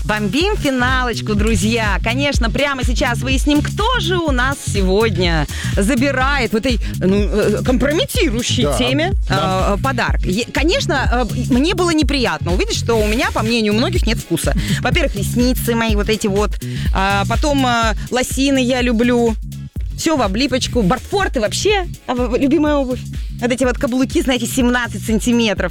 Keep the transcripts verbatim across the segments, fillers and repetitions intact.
Бомбим финалочку, друзья. Конечно, прямо сейчас выясним, кто же у нас сегодня забирает в этой ну, компрометирующей да, теме да. Э, подарок. Е- конечно, э, мне было неприятно увидеть, что у меня, по мнению многих, нет вкуса. Во-первых, ресницы мои вот эти вот. А потом э, лосины я люблю. Все в облипочку. Бартфорты вообще любимая обувь. Вот эти вот каблуки, знаете, семнадцать сантиметров.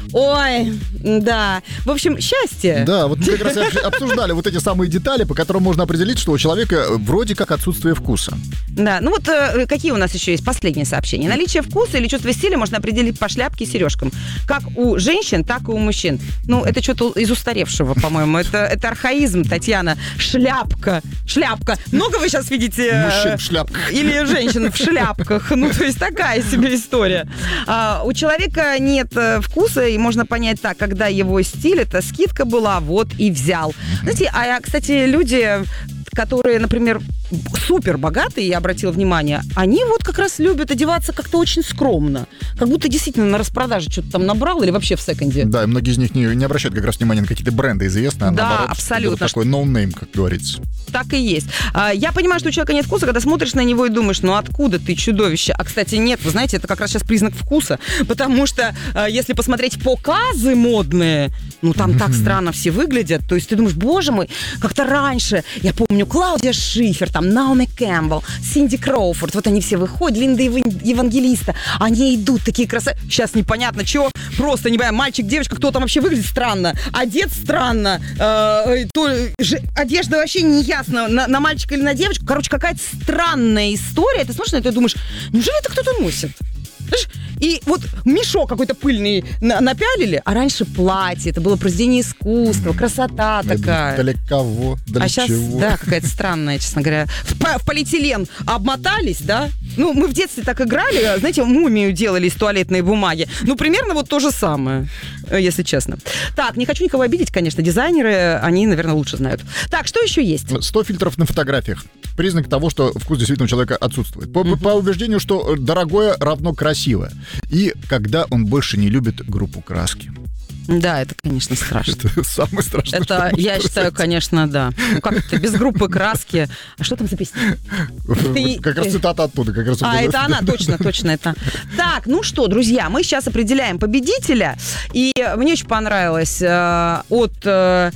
Ой, да. В общем, счастье. Да, вот мы как раз обсуждали вот эти самые детали, по которым можно определить, что у человека вроде как отсутствие вкуса. Да, ну вот э, какие у нас еще есть последние сообщения? Наличие вкуса или чувство стиля можно определить по шляпке и сережкам. Как у женщин, так и у мужчин. Ну, это что-то из устаревшего, по-моему. Это, это архаизм, Татьяна. Шляпка. Шляпка. Много вы сейчас видите... Э, Мужчин в шляпках. Или женщин в шляпках. Ну, то есть такая себе история. А, у человека нет вкуса, и можно понять так, когда его стиль, это скидка была, вот и взял. Знаете, а, кстати, люди, которые, например, супер богатые, я обратила внимание, они вот как раз любят одеваться как-то очень скромно. Как будто действительно на распродаже что-то там набрал или вообще в секонде. Да, и многие из них не, не обращают как раз внимания на какие-то бренды известные, а да, наоборот, абсолютно. такой ноунейм, как говорится. Так и есть. Я понимаю, что у человека нет вкуса, когда смотришь на него и думаешь, ну откуда ты, чудовище? А, кстати, нет, вы знаете, это как раз сейчас признак вкуса, потому что если посмотреть показы модные, ну там mm-hmm. так странно все выглядят, то есть ты думаешь, боже мой, как-то раньше, я помню, Клаудия Шифер, там, Наоми Кэмпбелл, Синди Кроуфорд, вот они все выходят, Линда Евангелиста, они идут такие красавцы, сейчас непонятно, что, просто не понимаю, мальчик, девочка, кто там вообще выглядит странно, одет странно, э, то, же, одежда вообще не ясна, На, на мальчика или на девочку. Короче, какая-то странная история. Ты смотришь на это и думаешь, неужели это кто-то носит? Знаешь, и вот мешок какой-то пыльный на- напялили, а раньше платье, это было произведение искусства, красота Я такая. Для кого? Для а сейчас, чего? да, какая-то странная, честно говоря. В, в полиэтилен обмотались, да? Ну, мы в детстве так играли, знаете, мумию делали из туалетной бумаги. Ну, примерно вот то же самое, если честно. Так, не хочу никого обидеть, конечно, дизайнеры, они, наверное, лучше знают. Так, что еще есть? сто фильтров на фотографиях. Признак того, что вкус действительно у человека отсутствует. По, uh-huh. по убеждению, что дорогое равно красиво. И когда он больше не любит группу краски. Да, это, конечно, страшно. Это самое страшное. Это, я произойти. считаю, конечно, да. Ну, как это, без группы краски. А что там за песня? Ты... Как раз цитата оттуда. Как раз а, это она, точно, точно это. Так, ну что, друзья, мы сейчас определяем победителя. И мне очень понравилось э, от... Э,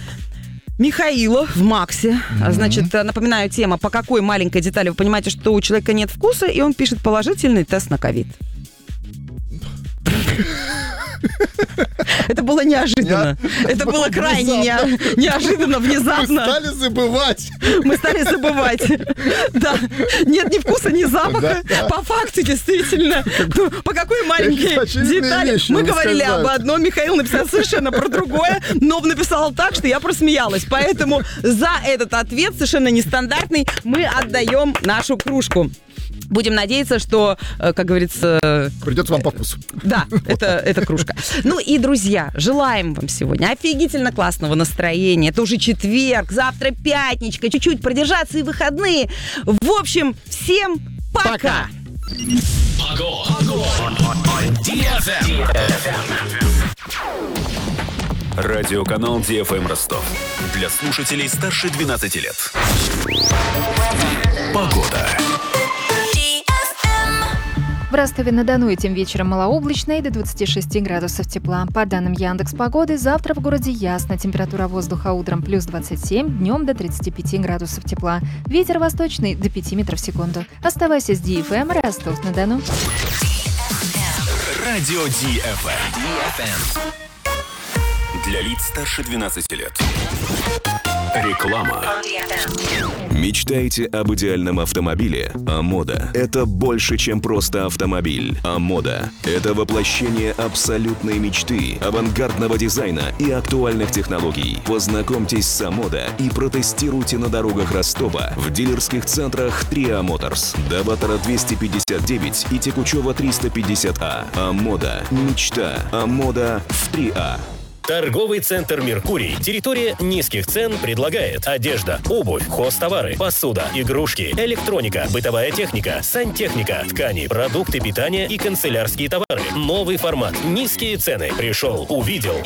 Михаила в Максе. Mm-hmm. Значит, напоминаю, тема, по какой маленькой детали вы понимаете, что у человека нет вкуса, и он пишет положительный тест на ковид. Это было неожиданно. Я... Это было крайне не... неожиданно, внезапно. Мы стали забывать. Мы стали забывать. Да. Нет ни вкуса, ни запаха. Да, да. По факту, действительно. Ну, по какой маленькой детали. Мы говорили об одном, Михаил написал совершенно про другое, но написал так, что я просмеялась. Поэтому за этот ответ, совершенно нестандартный, мы отдаем нашу кружку. Будем надеяться, что, как говорится... Придется вам по вкусу. Да, это, это кружка. Ну и, друзья, желаем вам сегодня офигительно классного настроения. Это уже четверг, завтра пятничка, чуть-чуть продержаться и выходные. В общем, всем пока! Пока. Радиоканал Ди Эф Эм Ростов. Для слушателей старше двенадцати лет. Погода. В Ростове-на-Дону этим вечером малооблачно и до двадцати шести градусов тепла. По данным Яндекс.Погоды, завтра в городе ясно. Температура воздуха утром плюс двадцать семь, днем до тридцати пяти градусов тепла. Ветер восточный до пяти метров в секунду. Оставайся с Ди Эф Эм, Ростов-на-Дону. Радио Ди Эф Эм. Для лиц старше двенадцати лет. Реклама. Мечтаете об идеальном автомобиле? Амода – это больше, чем просто автомобиль. Амода – это воплощение абсолютной мечты, авангардного дизайна и актуальных технологий. Познакомьтесь с Амода и протестируйте на дорогах Ростова в дилерских центрах Триа Моторс, Доватора двести пятьдесят девять и Текучева триста пятьдесят А. Амода – мечта. Амода в три А. Торговый центр «Меркурий». Территория низких цен предлагает одежда, обувь, хозтовары, посуда, игрушки, электроника, бытовая техника, сантехника, ткани, продукты питания и канцелярские товары. Новый формат. Низкие цены. Пришел, увидел